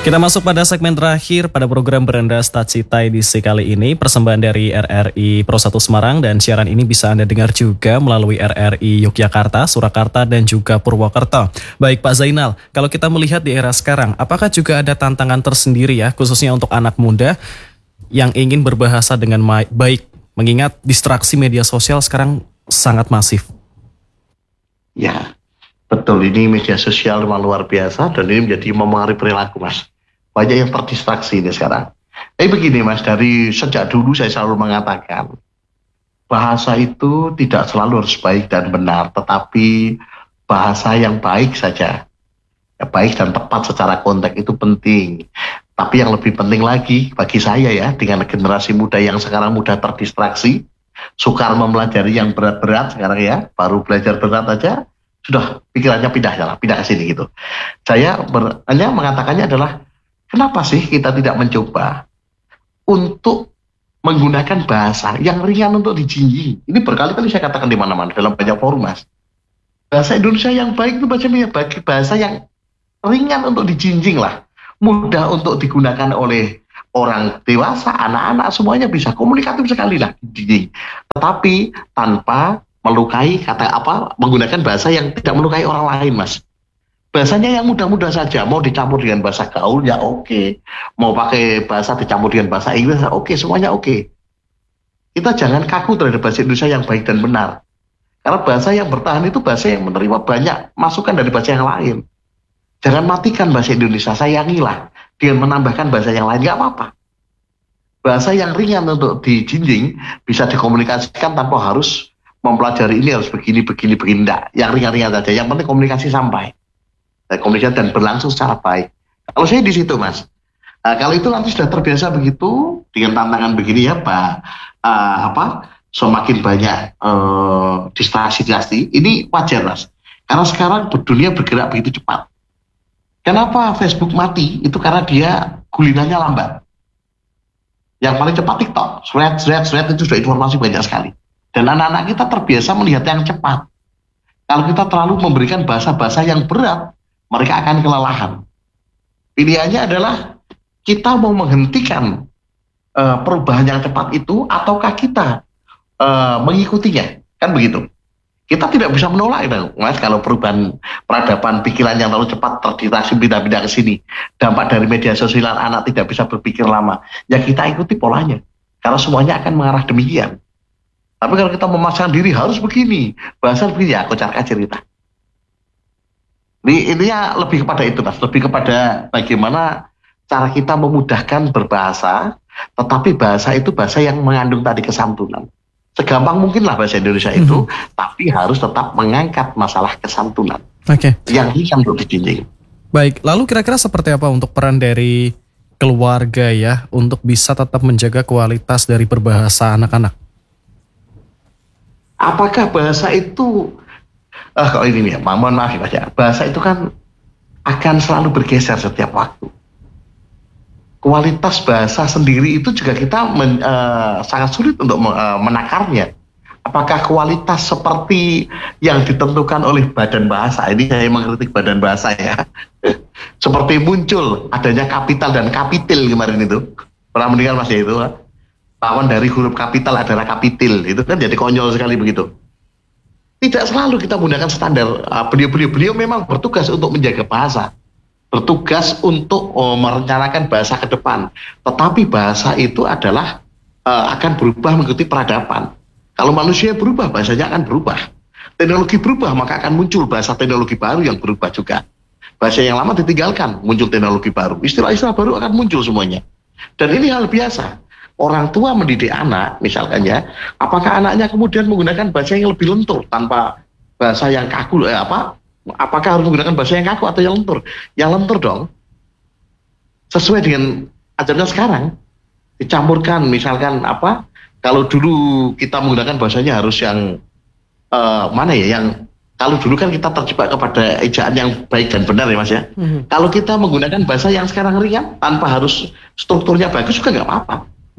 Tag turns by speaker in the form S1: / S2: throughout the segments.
S1: Kita masuk pada segmen terakhir pada program Beranda Stacita edisi kali ini, persembahan dari RRI Pro 1 Semarang, dan siaran ini bisa Anda dengar juga melalui RRI Yogyakarta, Surakarta, dan juga Purwokerto. Baik Pak Zainal, kalau kita melihat di era sekarang, apakah juga ada tantangan tersendiri ya, khususnya untuk anak muda yang ingin berbahasa dengan baik, mengingat distraksi media sosial sekarang sangat masif?
S2: Ya, betul, ini media sosial memang luar biasa dan ini menjadi mempengaruhi perilaku, Mas. Banyak yang terdistraksi ini sekarang. Tapi begini, Mas, dari sejak dulu saya selalu mengatakan bahasa itu tidak selalu harus baik dan benar, tetapi bahasa yang baik saja, ya, baik dan tepat secara konteks itu penting. Tapi yang lebih penting lagi bagi saya ya, dengan generasi muda yang sekarang mudah terdistraksi, sukar mempelajari yang berat-berat sekarang ya, baru belajar berat aja sudah pikirannya pindah ke sini gitu. Saya hanya mengatakannya adalah kenapa sih kita tidak mencoba untuk menggunakan bahasa yang ringan untuk dijinjing? Ini berkali-kali saya katakan di mana-mana dalam banyak forum, Mas. Bahasa Indonesia yang baik itu bahasa yang ringan untuk dijinjing lah, mudah untuk digunakan oleh orang dewasa, anak-anak, semuanya bisa, komunikatif sekali lah dijinjing. Tetapi tanpa melukai menggunakan bahasa yang tidak melukai orang lain, Mas. Bahasanya yang mudah-mudah saja, mau dicampur dengan bahasa gaul ya oke. Mau pakai bahasa dicampur dengan bahasa Inggris ya oke, semuanya oke. Kita jangan kaku terhadap bahasa Indonesia yang baik dan benar. Karena bahasa yang bertahan itu bahasa yang menerima banyak masukan dari bahasa yang lain. Jangan matikan bahasa Indonesia, sayangilah dengan menambahkan bahasa yang lain, gak apa-apa. Bahasa yang ringan untuk dijinjing bisa dikomunikasikan tanpa harus mempelajari ini harus begini, enggak. Yang ringan-ringan saja, yang penting komunikasi sampai. Komunikasi dan berlangsung secara baik. Kalau saya di situ, Mas. Kalau itu nanti sudah terbiasa begitu dengan tantangan begini ya, semakin banyak distraksi. Ini wajar, Mas. Karena sekarang dunia bergerak begitu cepat. Kenapa Facebook mati? Itu karena dia gulinannya lambat. Yang paling cepat TikTok, thread itu sudah informasi banyak sekali. Dan anak-anak kita terbiasa melihat yang cepat. Kalau kita terlalu memberikan bahasa-bahasa yang berat, mereka akan kelelahan. Pilihannya adalah kita mau menghentikan perubahan yang cepat itu ataukah kita mengikutinya, kan begitu. Kita tidak bisa menolak itu, Mas, kalau perubahan peradaban pikiran yang terlalu cepat terdistraksi pindah-pindah ke sini. Dampak dari media sosial anak tidak bisa berpikir lama. Ya kita ikuti polanya, karena semuanya akan mengarah demikian. Tapi kalau kita memaksakan diri harus begini, bahasa begini, ya aku carikan cerita. Ini ya lebih kepada itu, Mas. Lebih kepada bagaimana cara kita memudahkan berbahasa, tetapi bahasa itu bahasa yang mengandung tadi kesantunan. Segampang mungkinlah bahasa Indonesia itu, tapi harus tetap mengangkat masalah kesantunan.
S1: Oke.
S2: Yang ringan untuk dijinjing.
S1: Baik, lalu kira-kira seperti apa untuk peran dari keluarga ya, untuk bisa tetap menjaga kualitas dari berbahasa anak-anak?
S2: Apakah bahasa itu kalau ini nih, mohon maaf ya, bahasa itu kan akan selalu bergeser setiap waktu. Kualitas bahasa sendiri itu juga kita sangat sulit untuk menakarnya. Apakah kualitas seperti yang ditentukan oleh badan bahasa? Ini saya mengkritik badan bahasa ya. Seperti muncul adanya kapital dan kapitil kemarin itu. Pernah mendengar Mas ya itu? Lawan dari huruf kapital adalah kapitil. Itu kan jadi konyol sekali begitu. Tidak selalu kita menggunakan standar. Beliau memang bertugas untuk menjaga bahasa, bertugas untuk merencanakan bahasa ke depan. Tetapi bahasa itu adalah akan berubah mengikuti peradaban. Kalau manusia berubah, bahasanya akan berubah. Teknologi berubah, maka akan muncul bahasa teknologi baru yang berubah juga. Bahasa yang lama ditinggalkan, muncul teknologi baru. Istilah-istilah baru akan muncul semuanya. Dan ini hal biasa. Orang tua mendidik anak, misalkan ya, apakah anaknya kemudian menggunakan bahasa yang lebih lentur tanpa bahasa yang kaku? Apakah harus menggunakan bahasa yang kaku atau yang lentur? Yang lentur dong. Sesuai dengan ajaran sekarang, dicampurkan, misalkan kalau dulu kita menggunakan bahasanya harus yang yang kalau dulu kan kita terjebak kepada ejaan yang baik dan benar ya Mas ya. Kalau kita menggunakan bahasa yang sekarang ringan tanpa harus strukturnya bagus juga nggak apa-apa.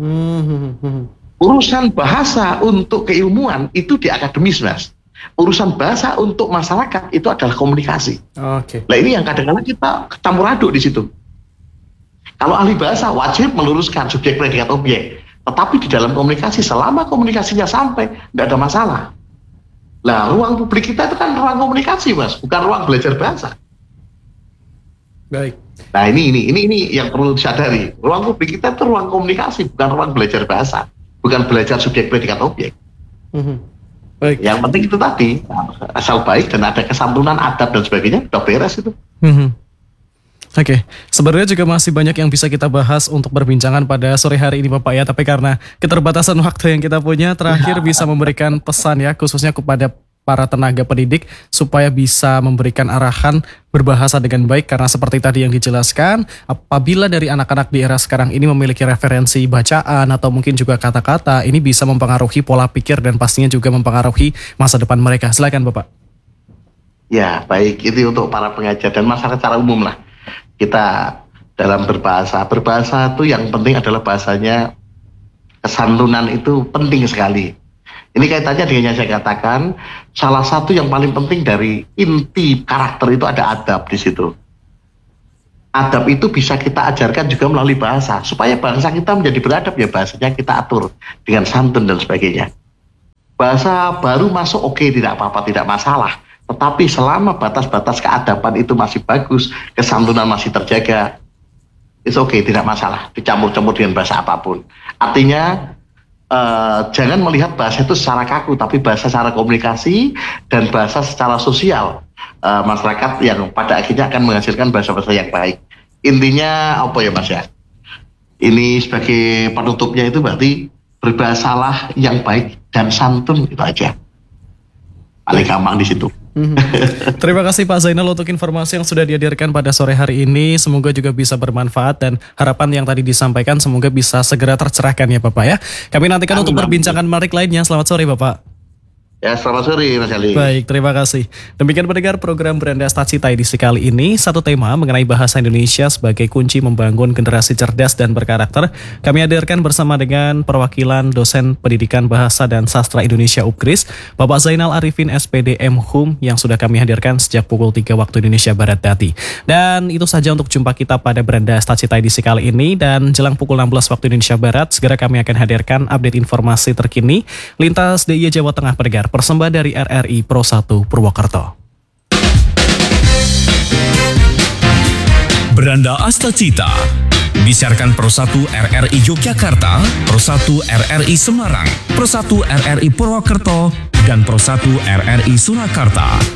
S2: Urusan bahasa untuk keilmuan itu di akademis, Mas. Urusan bahasa untuk masyarakat itu adalah komunikasi.
S1: Oke.
S2: Nah ini yang kadang-kadang kita campur aduk di situ. Kalau ahli bahasa wajib meluruskan subjek predikat objek. Tetapi di dalam komunikasi, selama komunikasinya sampai, tidak ada masalah. Nah, ruang publik kita itu kan ruang komunikasi, Mas, bukan ruang belajar bahasa.
S3: Baik.
S2: Nah, ini yang perlu disadari. Ruang publik kita itu ruang komunikasi, bukan ruang belajar bahasa, bukan belajar subjek predikat objek.
S3: Baik.
S2: Yang penting itu tadi, asal baik dan ada kesantunan, adab dan sebagainya, udah beres itu.
S1: Oke, sebenarnya juga masih banyak yang bisa kita bahas untuk perbincangan pada sore hari ini Bapak ya, tapi karena keterbatasan waktu yang kita punya, terakhir bisa memberikan pesan ya, khususnya kepada para tenaga pendidik supaya bisa memberikan arahan berbahasa dengan baik, karena seperti tadi yang dijelaskan, apabila dari anak-anak di era sekarang ini memiliki referensi bacaan atau mungkin juga kata-kata, ini bisa mempengaruhi pola pikir dan pastinya juga mempengaruhi masa depan mereka. Silakan Bapak.
S2: Ya, baik, itu untuk para pengajar dan masyarakat secara umum lah. Kita dalam berbahasa itu yang penting adalah bahasanya, kesantunan itu penting sekali. Ini kaitannya dengan yang saya katakan, salah satu yang paling penting dari inti karakter itu ada adab di situ. Adab itu bisa kita ajarkan juga melalui bahasa, supaya bangsa kita menjadi beradab, ya bahasanya kita atur dengan santun dan sebagainya. Bahasa baru masuk oke, tidak apa-apa, tidak masalah. Tetapi selama batas-batas keadaban itu masih bagus, kesantunan masih terjaga, it's okay, tidak masalah, dicampur-campur dengan bahasa apapun. Artinya jangan melihat bahasa itu secara kaku, tapi bahasa secara komunikasi dan bahasa secara sosial masyarakat yang pada akhirnya akan menghasilkan bahasa-bahasa yang baik. Intinya apa ya Mas ya? Ini sebagai penutupnya itu berarti berbahasalah yang baik dan santun, itu aja. Paling gampang di situ.
S1: Terima kasih Pak Zainal untuk informasi yang sudah dihadirkan pada sore hari ini. Semoga juga bisa bermanfaat dan harapan yang tadi disampaikan semoga bisa segera tercerahkan ya Bapak ya. Kami nantikan untuk perbincangan menarik lainnya. Selamat sore Bapak.
S2: Ya, selamat sore Mas Ali.
S1: Baik, terima kasih. Demikian pendengar program Beranda Stasiun edisi kali ini, satu tema mengenai bahasa Indonesia sebagai kunci membangun generasi cerdas dan berkarakter. Kami hadirkan bersama dengan perwakilan dosen pendidikan bahasa dan sastra Indonesia UPKRIS, Bapak Zainal Arifin SPD MHum, yang sudah kami hadirkan sejak pukul 3 waktu Indonesia Barat tadi. Dan itu saja untuk jumpa kita pada Beranda Stasiun edisi kali ini, dan jelang pukul 16 waktu Indonesia Barat, segera kami akan hadirkan update informasi terkini lintas DIY Jawa Tengah pendengar. Persembahan dari RRI Pro 1 Purwokerto.
S4: Beranda Astacita disiarkan Pro 1 RRI Yogyakarta, Pro 1 RRI Semarang, Pro 1 RRI Purwokerto, dan Pro 1 RRI Surakarta.